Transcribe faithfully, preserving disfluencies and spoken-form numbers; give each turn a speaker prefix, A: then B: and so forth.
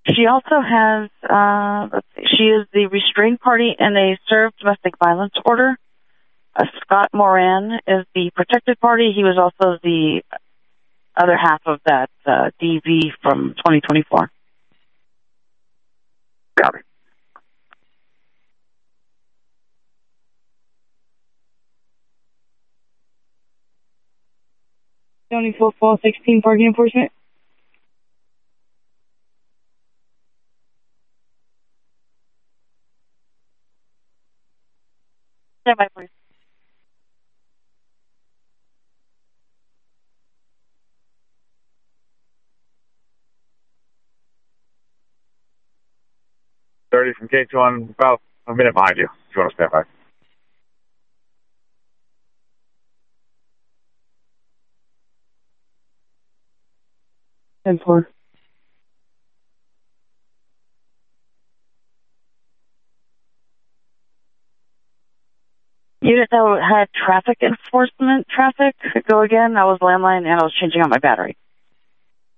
A: She also has, uh, let's see, she is the restrained party in a served domestic violence order. Uh, Scott Moran is the protected party. He was also the other half of that uh, D V from twenty twenty-four.
B: Copy.
A: Tony Football sixteen parking enforcement. Stand by, please.
B: thirty from K two on about a minute behind you, if you want to stand by.
A: ten four. Unit that had traffic enforcement traffic. Go again. That was landline, and I was changing out my battery.